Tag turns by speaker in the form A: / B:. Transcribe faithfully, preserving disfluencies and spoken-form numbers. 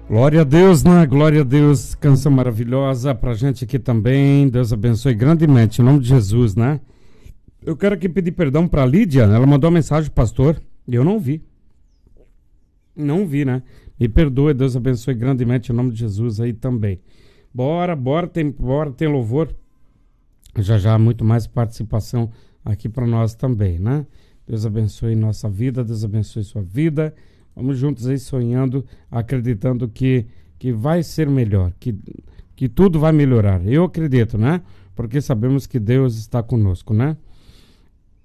A: Glória a Deus, né? Glória a Deus, canção maravilhosa pra gente aqui também. Deus abençoe grandemente, em nome de Jesus, né? Eu quero aqui pedir perdão pra Lídia, ela mandou uma mensagem pro pastor e eu não vi. Não vi, né? Me perdoe, Deus abençoe grandemente, em nome de Jesus aí também. Bora, bora, tem, bora, tem louvor. Já já muito mais participação aqui pra nós também, né? Deus abençoe nossa vida, Deus abençoe sua vida. Vamos juntos aí sonhando, acreditando que, que vai ser melhor, que, que tudo vai melhorar. Eu acredito, né? Porque sabemos que Deus está conosco, né?